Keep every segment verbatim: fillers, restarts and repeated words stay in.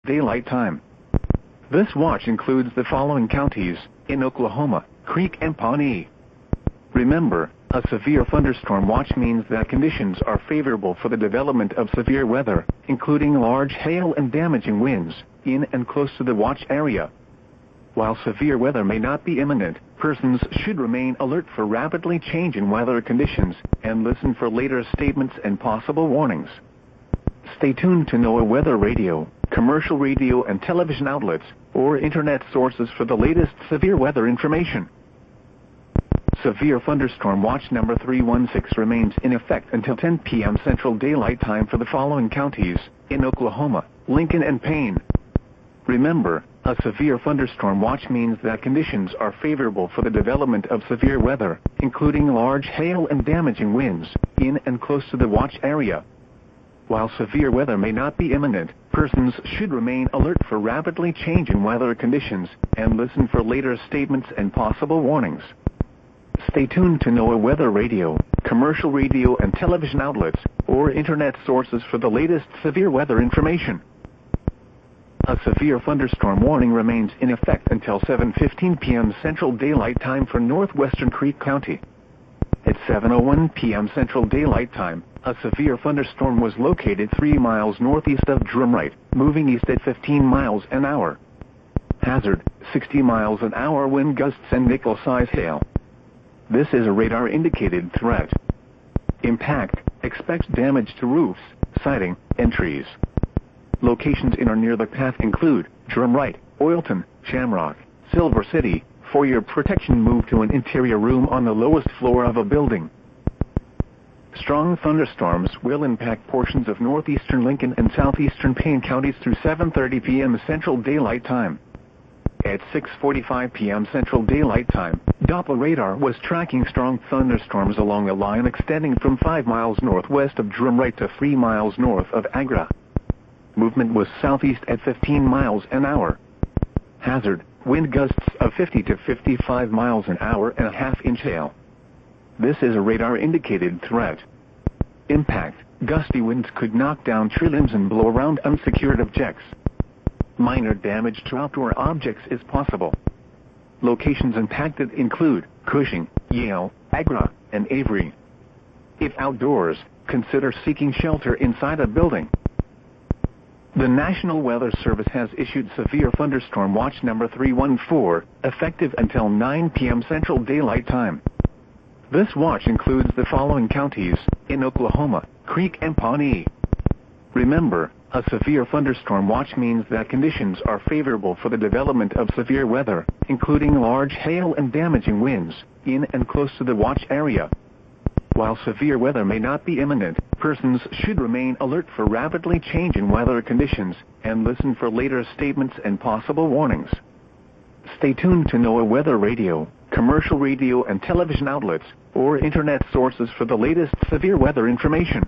Daylight Time. This watch includes the following counties in Oklahoma: Creek and Pawnee. Remember, a severe thunderstorm watch means that conditions are favorable for the development of severe weather, including large hail and damaging winds, in and close to the watch area. While severe weather may not be imminent, persons should remain alert for rapidly changing weather conditions and listen for later statements and possible warnings. Stay tuned to NOAA Weather Radio, commercial radio and television outlets, or internet sources for the latest severe weather information. Severe Thunderstorm Watch number three one six remains in effect until ten p m Central Daylight Time for the following counties in Oklahoma: Lincoln and Payne. Remember, a severe thunderstorm watch means that conditions are favorable for the development of severe weather, including large hail and damaging winds, in and close to the watch area. While severe weather may not be imminent, persons should remain alert for rapidly changing weather conditions and listen for later statements and possible warnings. Stay tuned to NOAA Weather Radio, commercial radio and television outlets, or internet sources for the latest severe weather information. A severe thunderstorm warning remains in effect until seven fifteen p m Central Daylight Time for northwestern Creek County. At seven oh one p m Central Daylight Time, a severe thunderstorm was located three miles northeast of Drumright, moving east at fifteen miles an hour. Hazard: sixty miles an hour wind gusts and nickel-size hail. This is a radar-indicated threat. Impact: expect damage to roofs, siding, and trees. Locations in or near the path include Drumright, Oilton, Shamrock, Silver City. For your protection, move to an interior room on the lowest floor of a building. Strong thunderstorms will impact portions of northeastern Lincoln and southeastern Payne counties through seven thirty p m Central Daylight Time. At six forty-five p m Central Daylight Time, Doppler radar was tracking strong thunderstorms along a line extending from five miles northwest of Drumright to three miles north of Agra. Movement was southeast at fifteen miles an hour. Hazard: wind gusts of fifty to fifty-five miles an hour and a half-inch hail. This is a radar-indicated threat. Impact: gusty winds could knock down tree limbs and blow around unsecured objects. Minor damage to outdoor objects is possible. Locations impacted include Cushing, Yale, Agra, and Avery. If outdoors, consider seeking shelter inside a building. The National Weather Service has issued Severe Thunderstorm Watch number three one four, effective until nine p m Central Daylight Time. This watch includes the following counties in Oklahoma: Creek and Pawnee. Remember, a severe thunderstorm watch means that conditions are favorable for the development of severe weather, including large hail and damaging winds, in and close to the watch area. While severe weather may not be imminent, persons should remain alert for rapidly changing weather conditions and listen for later statements and possible warnings. Stay tuned to NOAA Weather Radio, commercial radio and television outlets, or internet sources for the latest severe weather information.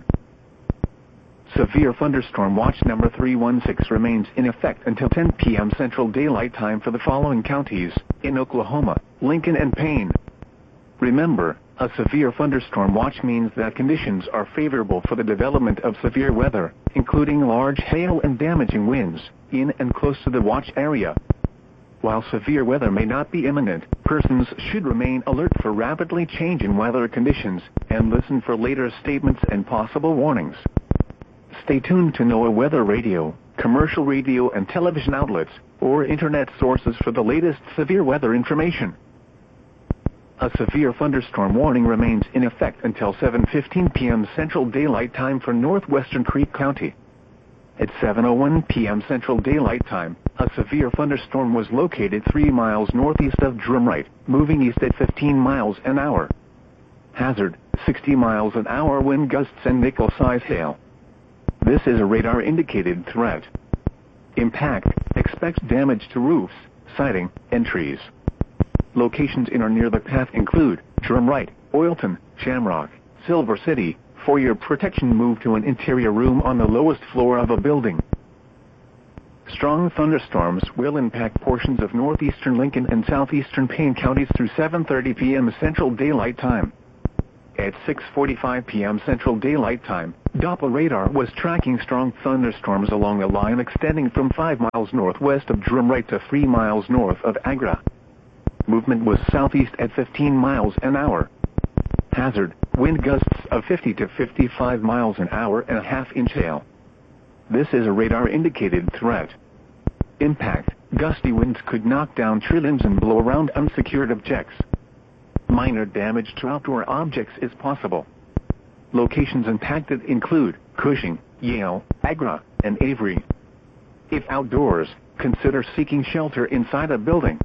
Severe Thunderstorm Watch number three one six remains in effect until ten p m Central Daylight Time for the following counties in Oklahoma: Lincoln and Payne. Remember, a severe thunderstorm watch means that conditions are favorable for the development of severe weather, including large hail and damaging winds, in and close to the watch area. While severe weather may not be imminent, persons should remain alert for rapidly changing weather conditions and listen for later statements and possible warnings. Stay tuned to NOAA Weather Radio, commercial radio and television outlets, or internet sources for the latest severe weather information. A severe thunderstorm warning remains in effect until seven fifteen p m Central Daylight Time for northwestern Creek County. At seven oh one p m Central Daylight Time, a severe thunderstorm was located three miles northeast of Drumright, moving east at fifteen miles an hour. Hazard: sixty miles an hour wind gusts and nickel-size hail. This is a radar-indicated threat. Impact: expect damage to roofs, siding, and trees. Locations in or near the path include Drumright, Oilton, Shamrock, Silver City. For your protection, move to an interior room on the lowest floor of a building. Strong thunderstorms will impact portions of northeastern Lincoln and southeastern Payne counties through seven thirty p m Central Daylight Time. At six forty-five p m Central Daylight Time, Doppler radar was tracking strong thunderstorms along a line extending from five miles northwest of Drumright to three miles north of Agra. Movement was southeast at fifteen miles an hour. Hazard, wind gusts of fifty to fifty-five miles an hour and a half-inch hail. This is a radar-indicated threat. Impact, gusty winds could knock down tree limbs and blow around unsecured objects. Minor damage to outdoor objects is possible. Locations impacted include Cushing, Yale, Agra, and Avery. If outdoors, consider seeking shelter inside a building.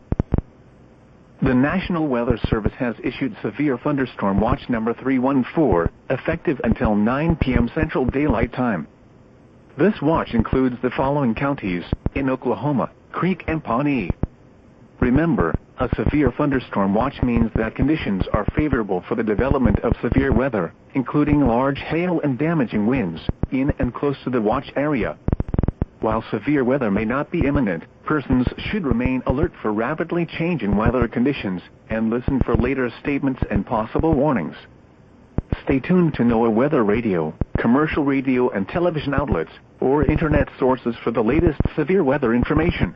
The National Weather Service has issued severe thunderstorm watch number three one four, effective until nine p m Central Daylight Time. This watch includes the following counties in Oklahoma: Creek and Pawnee. Remember, a severe thunderstorm watch means that conditions are favorable for the development of severe weather, including large hail and damaging winds, in and close to the watch area. While severe weather may not be imminent, persons should remain alert for rapidly changing weather conditions and listen for later statements and possible warnings. Stay tuned to NOAA Weather Radio, commercial radio and television outlets, or internet sources for the latest severe weather information.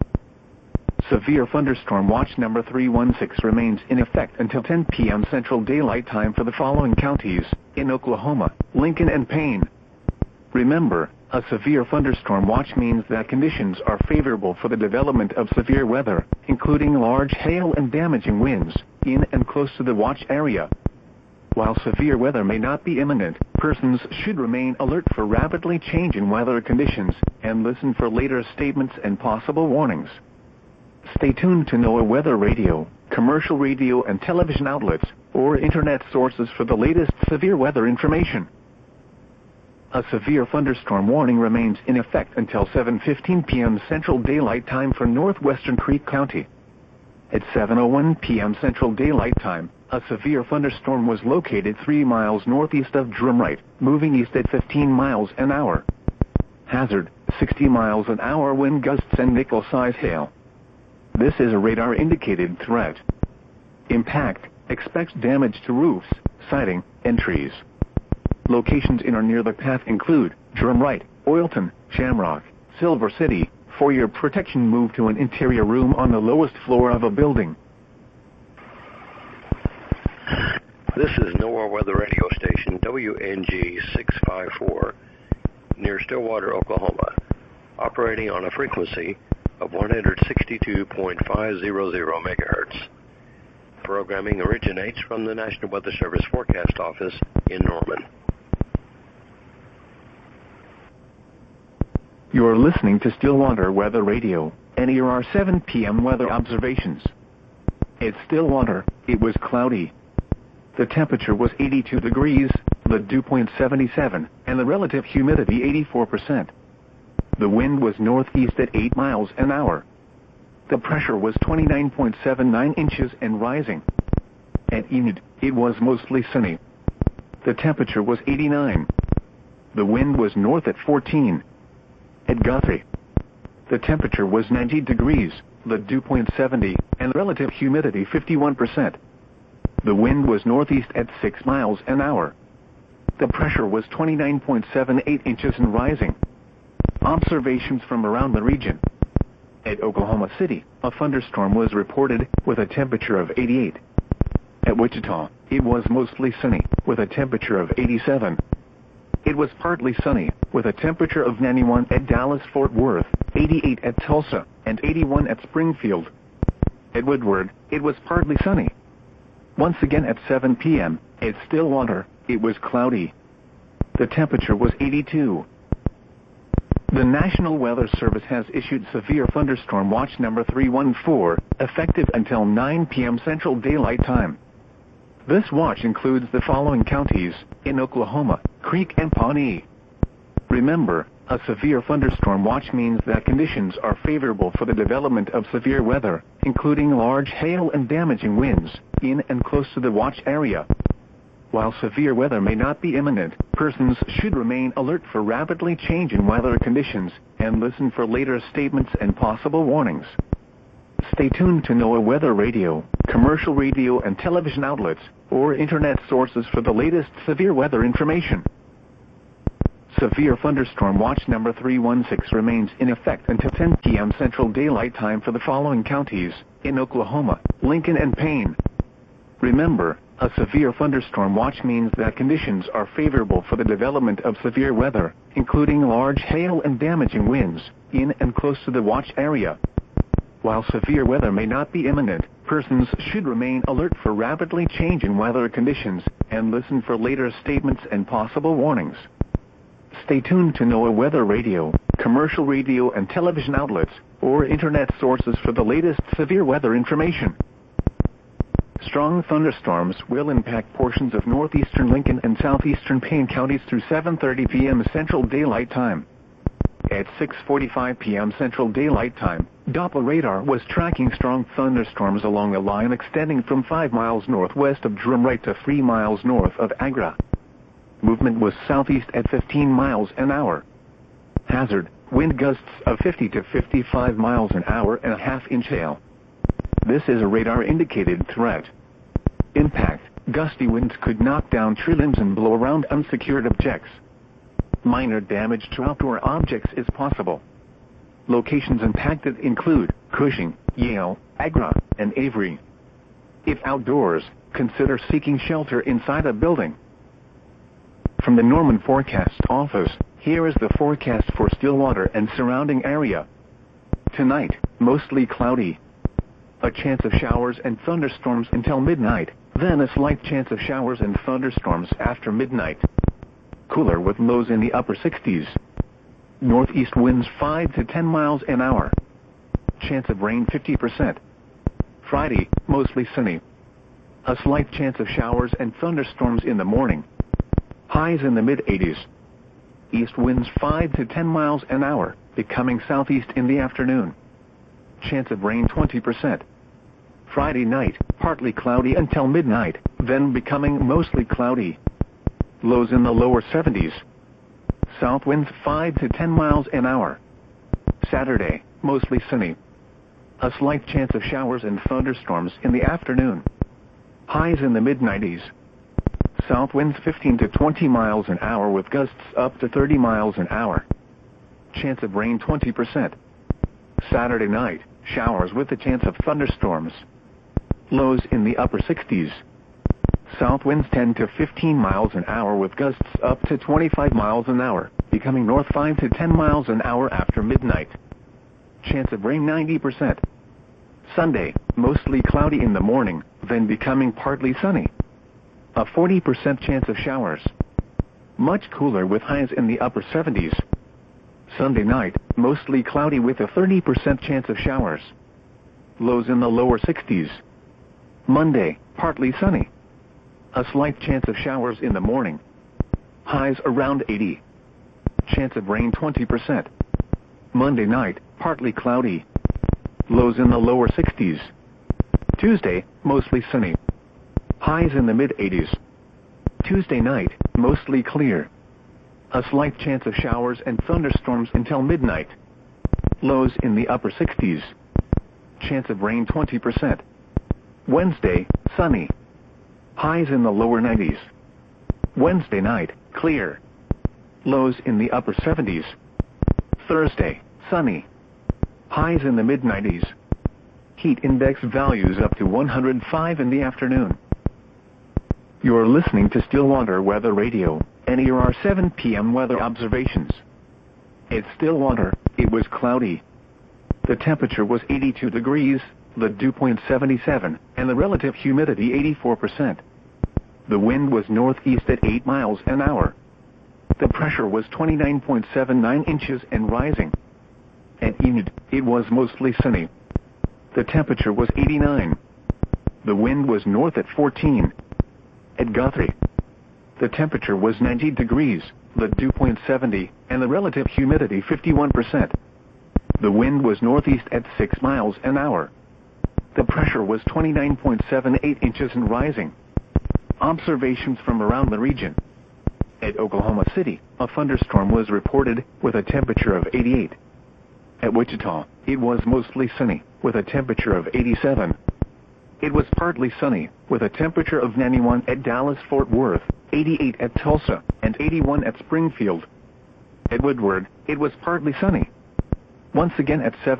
Severe thunderstorm watch number three one six remains in effect until ten p m Central Daylight Time for the following counties in Oklahoma: Lincoln and Payne. Remember, a severe thunderstorm watch means that conditions are favorable for the development of severe weather, including large hail and damaging winds, in and close to the watch area. While severe weather may not be imminent, persons should remain alert for rapidly changing weather conditions and listen for later statements and possible warnings. Stay tuned to NOAA Weather Radio, commercial radio and television outlets, or internet sources for the latest severe weather information. A severe thunderstorm warning remains in effect until seven fifteen p m Central Daylight Time for northwestern Creek County. At seven oh one p m Central Daylight Time, a severe thunderstorm was located three miles northeast of Drumright, moving east at fifteen miles an hour. Hazard, sixty miles an hour wind gusts and nickel-size hail. This is a radar-indicated threat. Impact, expects damage to roofs, siding, and trees. Locations in or near the path include Drumright, Oilton, Shamrock, Silver City. For your protection, move to an interior room on the lowest floor of a building. This is NOAA Weather Radio Station W N G six five four near Stillwater, Oklahoma, operating on a frequency of one sixty-two point five hundred megahertz. Programming originates from the National Weather Service Forecast Office in Norman. You are listening to Stillwater Weather Radio, and here are seven p m weather observations. At Stillwater, it was cloudy. The temperature was eighty-two degrees, the dew point seventy-seven, and the relative humidity eighty-four percent. The wind was northeast at eight miles an hour. The pressure was twenty-nine point seven nine inches and rising. At Enid, it was mostly sunny. The temperature was eighty-nine. The wind was north at fourteen. At Guthrie, the temperature was ninety degrees, the dew point seventy, and relative humidity fifty-one percent. The wind was northeast at six miles an hour. The pressure was twenty-nine point seven eight inches and rising. Observations from around the region. At Oklahoma City, a thunderstorm was reported with a temperature of eighty-eight. At Wichita, it was mostly sunny, with a temperature of eighty-seven. It was partly sunny, with a temperature of ninety-one at Dallas-Fort Worth, eighty-eight at Tulsa, and eighty-one at Springfield. At Woodward, it was partly sunny. Once again at seven p m, at Stillwater, it was cloudy. The temperature was eighty-two. The National Weather Service has issued severe thunderstorm watch number three one four, effective until nine p m Central Daylight Time. This watch includes the following counties in Oklahoma: Creek and Pawnee. Remember, a severe thunderstorm watch means that conditions are favorable for the development of severe weather, including large hail and damaging winds, in and close to the watch area. While severe weather may not be imminent, persons should remain alert for rapidly changing weather conditions and listen for later statements and possible warnings. Stay tuned to NOAA Weather Radio, commercial radio and television outlets, or internet sources for the latest severe weather information. Severe thunderstorm watch number three one six remains in effect until ten p m Central Daylight Time for the following counties in Oklahoma, Lincoln and Payne. Remember, a severe thunderstorm watch means that conditions are favorable for the development of severe weather, including large hail and damaging winds, in and close to the watch area. While severe weather may not be imminent, persons should remain alert for rapidly changing weather conditions and listen for later statements and possible warnings. Stay tuned to NOAA Weather Radio, commercial radio and television outlets, or internet sources for the latest severe weather information. Strong thunderstorms will impact portions of northeastern Lincoln and southeastern Payne counties through seven thirty p m Central Daylight Time. At six forty-five p m Central Daylight Time, Doppler radar was tracking strong thunderstorms along a line extending from five miles northwest of Drumright to three miles north of Agra. Movement was southeast at fifteen miles an hour. Hazard, wind gusts of fifty to fifty-five miles an hour and a half-inch hail. This is a radar-indicated threat. Impact, gusty winds could knock down tree limbs and blow around unsecured objects. Minor damage to outdoor objects is possible. Locations impacted include Cushing, Yale, Agra, and Avery. If outdoors, consider seeking shelter inside a building. From the Norman Forecast Office, here is the forecast for Stillwater and surrounding area. Tonight, mostly cloudy. A chance of showers and thunderstorms until midnight, then a slight chance of showers and thunderstorms after midnight. Cooler with lows in the upper sixties. Northeast winds five to ten miles an hour. Chance of rain fifty percent. Friday, mostly sunny. A slight chance of showers and thunderstorms in the morning. Highs in the mid-eighties. East winds five to ten miles an hour, becoming southeast in the afternoon. Chance of rain twenty percent. Friday night, partly cloudy until midnight, then becoming mostly cloudy. Lows in the lower seventies. South winds five to ten miles an hour. Saturday, mostly sunny. A slight chance of showers and thunderstorms in the afternoon. Highs in the mid-nineties. South winds fifteen to twenty miles an hour with gusts up to thirty miles an hour. Chance of rain twenty percent. Saturday night, showers with a chance of thunderstorms. Lows in the upper sixties. South winds ten to fifteen miles an hour with gusts up to twenty-five miles an hour, becoming north five to ten miles an hour after midnight. Chance of rain ninety percent. Sunday, mostly cloudy in the morning, then becoming partly sunny. A forty percent chance of showers. Much cooler with highs in the upper seventies. Sunday night, mostly cloudy with a thirty percent chance of showers. Lows in the lower sixties. Monday, partly sunny. A slight chance of showers in the morning. Highs around eighty. Chance of rain twenty percent. Monday night, partly cloudy. Lows in the lower sixties. Tuesday, mostly sunny. Highs in the mid-eighties. Tuesday night, mostly clear. A slight chance of showers and thunderstorms until midnight. Lows in the upper sixties. Chance of rain twenty percent. Wednesday, sunny. Highs in the lower nineties. Wednesday night, clear. Lows in the upper seventies. Thursday, sunny. Highs in the mid-nineties. Heat index values up to one hundred five in the afternoon. You're listening to Stillwater Weather Radio, and here are seven p m weather observations. At Stillwater, it was cloudy. The temperature was eighty-two degrees, the dew point seventy-seven, and the relative humidity eighty-four percent. The wind was northeast at eight miles an hour. The pressure was twenty-nine point seven nine inches and rising. At Enid, it was mostly sunny. The temperature was eighty-nine. The wind was north at fourteen. At Guthrie, the temperature was ninety degrees, the dew point seventy, and the relative humidity fifty-one percent. The wind was northeast at six miles an hour. The pressure was twenty-nine point seven eight inches and rising. Observations from around the region. At Oklahoma City, a thunderstorm was reported with a temperature of eighty-eight. At Wichita, it was mostly sunny, with a temperature of eighty-seven. It was partly sunny, with a temperature of ninety-one at Dallas-Fort Worth, eighty-eight at Tulsa, and eighty-one at Springfield. At Woodward, it was partly sunny. Once again at seven